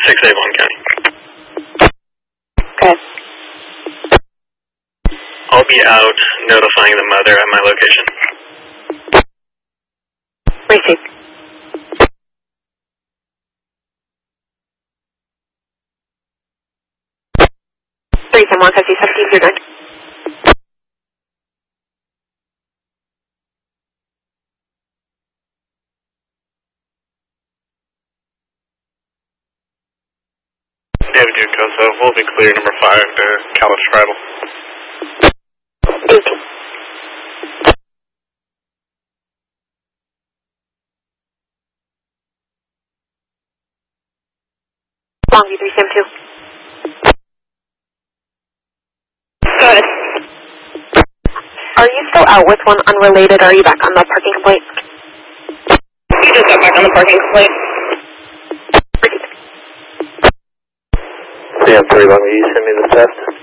6 Avon County. Okay. I'll be out notifying the mother at my location. Receive. 3-1-50-17, you're done. David Ducoso, we'll be clear number 5 to Callis Tribal. Thank you. Longview 372. Good. Are you still out with one unrelated, or are you back on the parking complaint? You just got back on the parking complaint. Yeah, 3 Longview, you send me the test.